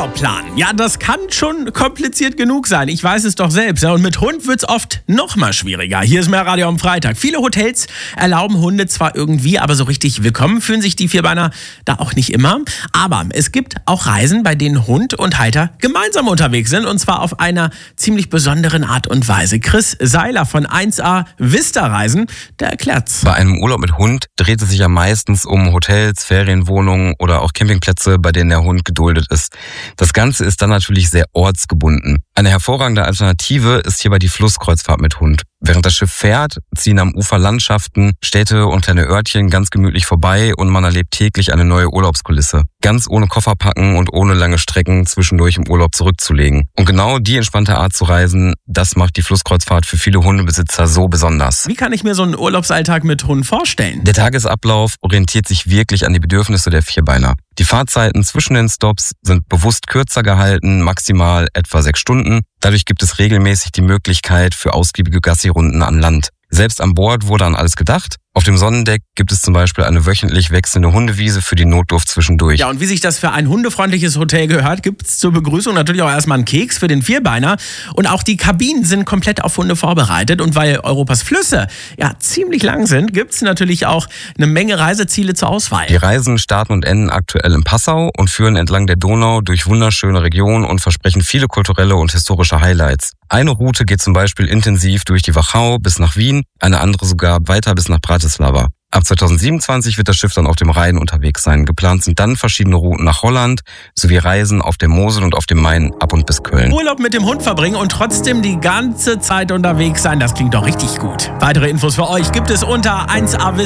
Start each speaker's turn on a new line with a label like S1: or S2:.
S1: Urlaub planen. Ja, das kann schon kompliziert genug sein. Ich weiß es doch selbst. Ja, und mit Hund wird es oft noch mal schwieriger. Hier ist mehr Radio am Freitag. Viele Hotels erlauben Hunde zwar irgendwie, aber so richtig willkommen fühlen sich die Vierbeiner da auch nicht immer. Aber es gibt auch Reisen, bei denen Hund und Halter gemeinsam unterwegs sind. Und zwar auf einer ziemlich besonderen Art und Weise. Chris Seiler von 1A Vista Reisen, der erklärt's.
S2: Bei einem Urlaub mit Hund dreht es sich ja meistens um Hotels, Ferienwohnungen oder auch Campingplätze, bei denen der Hund geduldet ist. Das Ganze ist dann natürlich sehr ortsgebunden. Eine hervorragende Alternative ist hierbei die Flusskreuzfahrt mit Hund. Während das Schiff fährt, ziehen am Ufer Landschaften, Städte und kleine Örtchen ganz gemütlich vorbei und man erlebt täglich eine neue Urlaubskulisse. Ganz ohne Koffer packen und ohne lange Strecken zwischendurch im Urlaub zurückzulegen. Und genau die entspannte Art zu reisen, das macht die Flusskreuzfahrt für viele Hundebesitzer so besonders.
S1: Wie kann ich mir so einen Urlaubsalltag mit Hund vorstellen?
S2: Der Tagesablauf orientiert sich wirklich an die Bedürfnisse der Vierbeiner. Die Fahrzeiten zwischen den Stops sind bewusst kürzer gehalten, maximal etwa 6 Stunden. Dadurch gibt es regelmäßig die Möglichkeit für ausgiebige Gassi-Runden an Land. Selbst an Bord wurde an alles gedacht. Auf dem Sonnendeck gibt es zum Beispiel eine wöchentlich wechselnde Hundewiese für die Notdurft zwischendurch.
S1: Ja, und wie sich das für ein hundefreundliches Hotel gehört, gibt es zur Begrüßung natürlich auch erstmal einen Keks für den Vierbeiner. Und auch die Kabinen sind komplett auf Hunde vorbereitet. Und weil Europas Flüsse ja ziemlich lang sind, gibt es natürlich auch eine Menge Reiseziele zur Auswahl.
S2: Die Reisen starten und enden aktuell in Passau und führen entlang der Donau durch wunderschöne Regionen und versprechen viele kulturelle und historische Highlights. Eine Route geht zum Beispiel intensiv durch die Wachau bis nach Wien, eine andere sogar weiter bis nach Bratislava. Ab 2027 wird das Schiff dann auf dem Rhein unterwegs sein. Geplant sind dann verschiedene Routen nach Holland sowie Reisen auf der Mosel und auf dem Main ab und bis Köln.
S1: Urlaub mit dem Hund verbringen und trotzdem die ganze Zeit unterwegs sein, das klingt doch richtig gut. Weitere Infos für euch gibt es unter 1A